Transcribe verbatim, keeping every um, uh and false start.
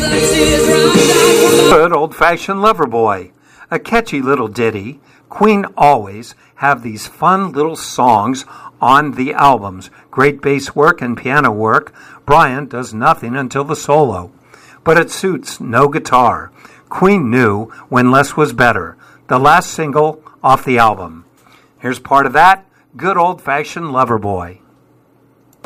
Good old-fashioned lover boy. A catchy little ditty. Queen always have these fun little songs on the albums. Great bass work and piano work. Brian does nothing until the solo. But it suits no guitar. Queen knew when less was better. The last single off the album. Here's part of that. Good old-fashioned lover boy.